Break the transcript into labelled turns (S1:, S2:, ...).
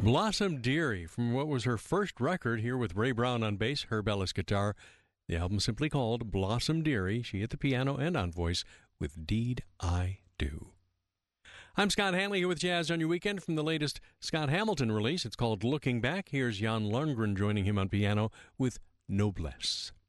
S1: Blossom Dearie from what was her first record here with Ray Brown on bass, Herb Ellis guitar. The album simply called Blossom Dearie. She at the piano and on voice with Deed I Do. I'm Scott Hanley here with Jazz on Your Weekend from the latest Scott Hamilton release. It's called Looking Back. Here's Jan Lundgren joining him on piano with Noblesse.